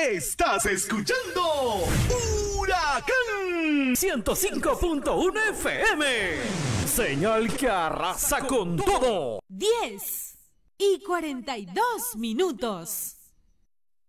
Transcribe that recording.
Estás escuchando Huracán 105.1 FM. Señal que arrasa con todo. 10:42.